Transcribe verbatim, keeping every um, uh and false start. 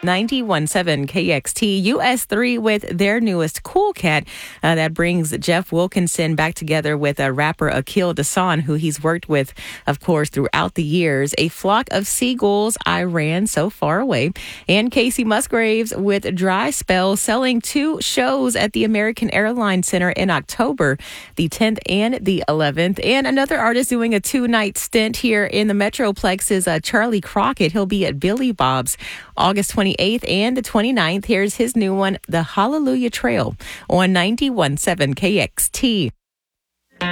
ninety-one point seven K X T, U S three with their newest Cool Cat uh, that brings Jeff Wilkinson back together with uh, rapper Akil Dasan, who he's worked with, of course, throughout the years. A flock of seagulls I ran so far away. And Casey Musgraves with Dry Spell, selling two shows at the American Airlines Center in October, the tenth and the eleventh. And another artist doing a two-night stint here in the Metroplex is uh, Charlie Crockett. He'll be at Billy Bob's August twenty-eighth and the twenty-ninth. Here's his new one, The Hallelujah Trail, on ninety-one point seven K X T.